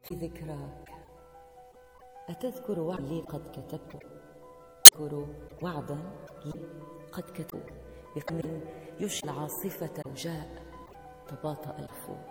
في ذكراك. أتذكر وعدا لي قد كتبته، أذكر وعدا لي قد كتبته بفم يشعل عاصفة وجاء تباطأ الفوت.